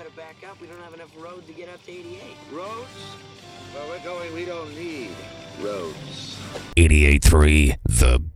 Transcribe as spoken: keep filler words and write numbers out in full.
better back up. We don't have enough road to get up to eighty-eight. Roads? Where we're going, we don't need roads. eighty-eight point three The